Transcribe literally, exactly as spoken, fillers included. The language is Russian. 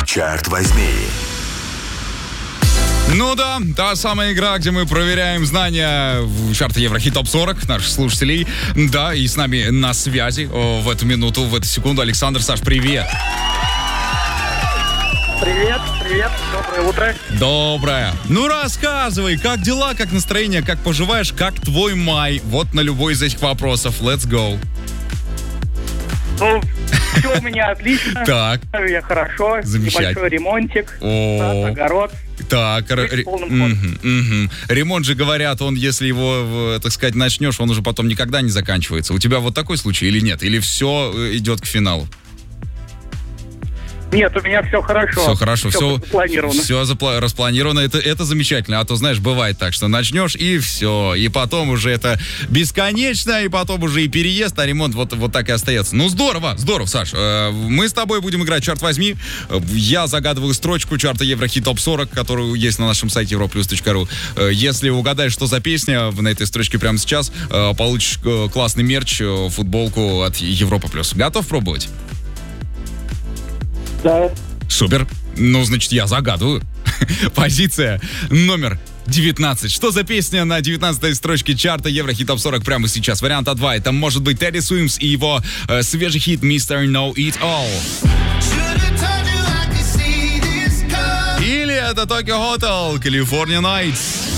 Черт возьми. Ну да, та самая игра, где мы проверяем знания чарта Еврохит Топ сорок наших слушателей. Да, и с нами на связи о, в эту минуту, в эту секунду Александр. Саш, привет. Привет, привет, доброе утро. Доброе. Ну рассказывай, как дела, как настроение, как поживаешь, как твой май? Вот на любой из этих вопросов. Let's go. Ну, все у меня отлично. Так. Я хорошо. Замечательно. Небольшой ремонтик. О. Сад, огород. Так, р- Быть полным ходом. мгм, мгм. Ремонт же, говорят, он, если его, э, так сказать, начнешь, он уже потом никогда не заканчивается. У тебя вот такой случай или нет? Или все э, идет к финалу? Нет, у меня все хорошо. Все хорошо, все, запланировано. все запла- распланировано. Это, это замечательно. А то, знаешь, бывает так, что начнешь и все. И потом уже это бесконечно, и потом уже и переезд, а ремонт вот, вот так и остается. Ну, здорово, здорово, Саш. Э, Мы с тобой будем играть «Черт возьми». Э, Я загадываю строчку чарта Еврохит Топ сорок, которую есть на нашем сайте европлюс точка ру. Э, Если угадаешь, что за песня на этой строчке прямо сейчас, э, получишь э, классный мерч, э, футболку от Европа Плюс. Готов пробовать? Да. Супер. Ну, значит, я загадываю. Позиция номер девятнадцать. Что за песня на девятнадцатой строчке чарта Еврохит Топ сорок прямо сейчас? Вариант А два. Это может быть Teddy Swims и его э, свежий хит мистер Know It All. Или это Tokyo Hotel, California Nights.